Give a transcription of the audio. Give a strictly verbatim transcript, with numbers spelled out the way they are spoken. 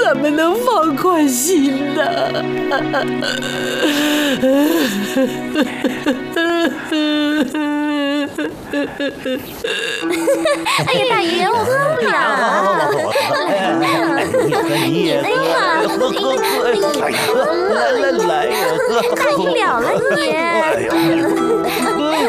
怎么能放宽心呢？ 哎呀，大爷，我喝不了。 你也喝，喝喝喝，来来来呀，喝。 大姨了了你。